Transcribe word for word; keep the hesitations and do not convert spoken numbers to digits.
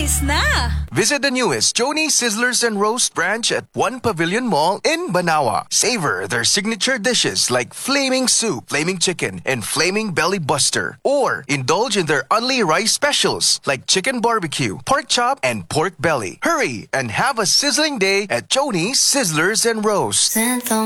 Shownies na! Visit the newest Joni Sizzlers and Roast branch at One Pavilion Mall in Banawa. Savor their signature dishes like Flaming Soup, Flaming Chicken, and Flaming Belly Buster. Or indulge in their Only Rice specials like Chicken Barbecue, Pork Chop, and Pork Belly. Hurry and have a sizzling day at Joni Sizzlers and Roast.